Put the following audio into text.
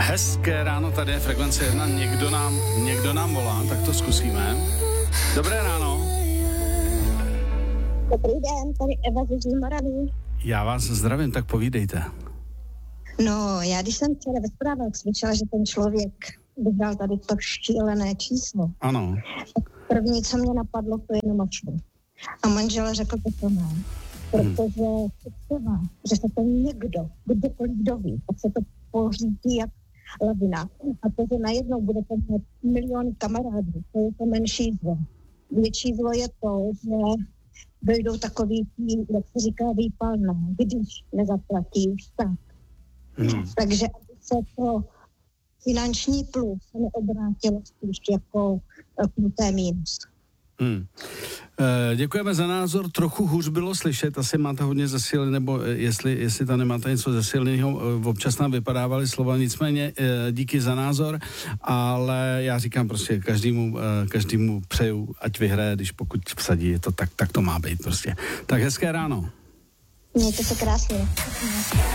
Hezké ráno, tady je Frekvence 1, někdo nám volá, tak to zkusíme. Dobré ráno. Dobrý den, tady Eva ze Žilmaravy. Já vás zdravím, tak povídejte. No, já když jsem včera ve zprávách slyšela, že ten člověk vyhrál tady to šílené číslo. Ano. Tak první, co mě napadlo, to je mačku. A manžel řekl to samé. Protože představa, že se to někdo, kdokoliv doví, tak se to pořídí jak lavina. A to, že najednou budete mít miliony kamarádů, to je to menší zlo. Větší zlo je to, že dojdou takový, jak se říká, výpalné, když nezaplatíš, tak. Takže aby se to finanční plus neobrátilo spíš jako kruté mínus. Děkujeme za názor, trochu hůř bylo slyšet, asi máte hodně zesílený, nebo jestli tam nemáte něco zesíleného, občas nám vypadávaly slova, nicméně díky za názor, ale já říkám prostě každému přeju, ať vyhraje, když pokud vsadí, je to tak to má být prostě. Tak hezké ráno. Mějte se krásně.